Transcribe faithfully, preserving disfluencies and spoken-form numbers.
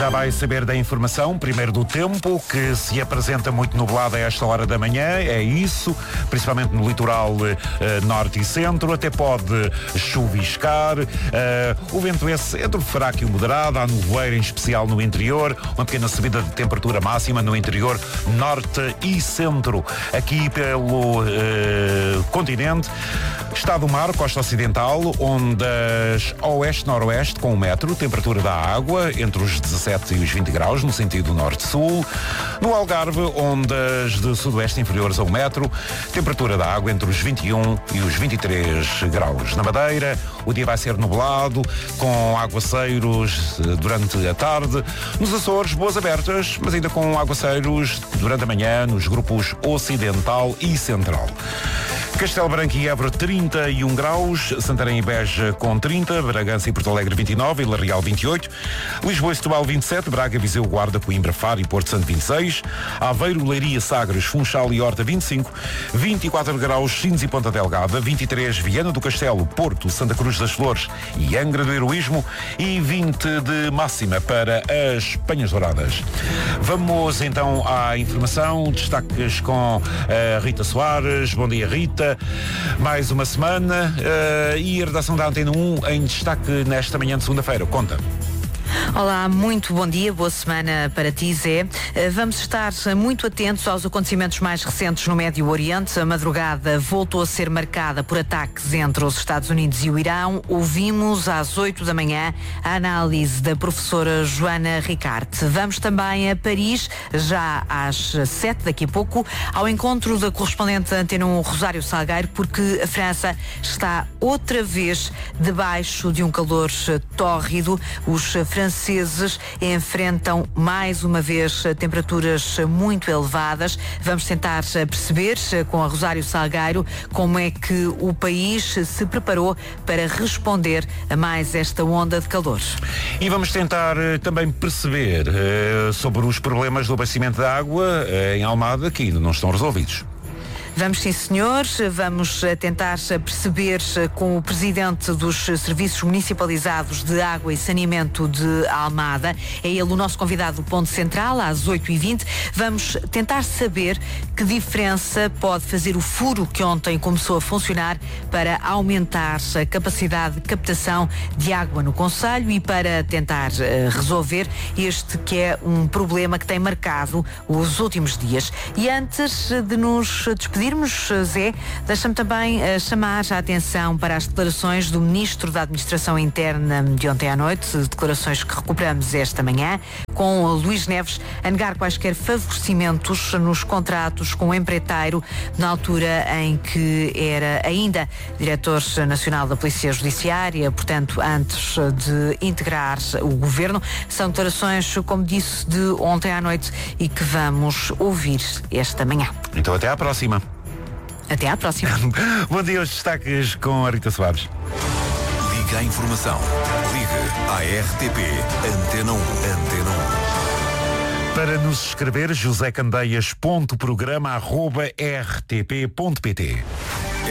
Já vai saber da informação, primeiro do tempo, que se apresenta muito nublado a esta hora da manhã, é isso, principalmente no litoral eh, norte e centro, até pode chuviscar, eh, o vento esse entre fraco e moderado, há nevoeiro em especial no interior, uma pequena subida de temperatura máxima no interior norte e centro. Aqui pelo eh, continente, estado do mar, costa ocidental, ondas oeste-noroeste com um metro, temperatura da água entre os dezassete e os vinte graus, no sentido norte-sul. No Algarve, ondas de sudoeste inferiores a um metro, temperatura da água entre os vinte e um e os vinte e três graus. Na Madeira, o dia vai ser nublado, com aguaceiros durante a tarde. Nos Açores, boas abertas, mas ainda com aguaceiros durante a manhã nos grupos ocidental e central. Castelo Branco e Évora trinta e um graus, Santarém e Beja com trinta, Bragança e Porto Alegre vinte e nove, Vila Real vinte e oito, Lisboa e Setúbal vinte e sete, Braga, Viseu, Guarda, Coimbra, Faro e Porto Santo vinte e seis, Aveiro, Leiria, Sagres, Funchal e Horta vinte e cinco, vinte e quatro graus Sines e Ponta Delgada, vinte e três Viana do Castelo, Porto, Santa Cruz das Flores e Angra do Heroísmo e vinte de máxima para as Penhas Douradas. Vamos então à informação, destaques com a Rita Soares. Bom dia, Rita. Mais uma semana uh, e a redação da Antena um em destaque nesta manhã de segunda-feira. Conta. Olá, muito bom dia, boa semana para ti, Zé. Vamos estar muito atentos aos acontecimentos mais recentes no Médio Oriente. A madrugada voltou a ser marcada por ataques entre os Estados Unidos e o Irão. Ouvimos às oito da manhã a análise da professora Joana Ricarte. Vamos também a Paris, já às sete, daqui a pouco, ao encontro da correspondente da Antena um, Rosário Salgueiro, porque a França está outra vez debaixo de um calor tórrido. Os franceses franceses enfrentam mais uma vez temperaturas muito elevadas. Vamos tentar perceber com a Rosário Salgueiro como é que o país se preparou para responder a mais esta onda de calor. E vamos tentar também perceber uh, sobre os problemas do abastecimento de água uh, em Almada, que ainda não estão resolvidos. Vamos sim, senhor. Vamos tentar perceber com o presidente dos Serviços Municipalizados de Água e Saneamento de Almada. É ele o nosso convidado do Ponto Central, às oito e vinte. Vamos tentar saber que diferença pode fazer o furo que ontem começou a funcionar para aumentar a capacidade de captação de água no concelho e para tentar uh, resolver este que é um problema que tem marcado os últimos dias. E antes de nos despedir, Zé, deixa-me também uh, chamar a atenção para as declarações do Ministro da Administração Interna de ontem à noite, declarações que recuperamos esta manhã, com Luís Neves a negar quaisquer favorecimentos nos contratos com o empreiteiro, na altura em que era ainda Diretor Nacional da Polícia Judiciária, portanto, antes de integrar o Governo. São declarações, como disse, de ontem à noite e que vamos ouvir esta manhã. Então até à próxima. Até à próxima. Bom dia, os destaques com a Rita Soares. Liga a informação. Liga à R T P Antena um. Antena um. Para nos escrever, josé candeias ponto programa arroba r t p ponto p t.